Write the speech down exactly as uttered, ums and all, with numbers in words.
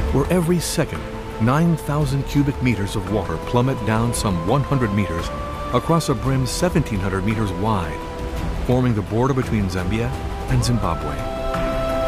where every second nine thousand cubic meters of water plummet down some one hundred meters across a brim seventeen hundred meters wide, forming the border between Zambia and Zimbabwe.